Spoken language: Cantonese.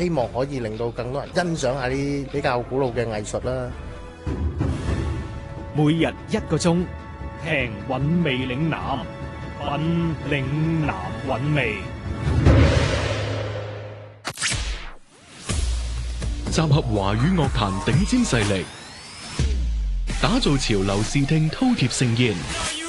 希望可以令到更多人欣賞下啲比較古老嘅藝術啦。 每日1個鐘，聽韻味嶺南，嶺南韻味。 集合華語樂壇頂尖勢力，打造潮流視聽饕餮盛宴。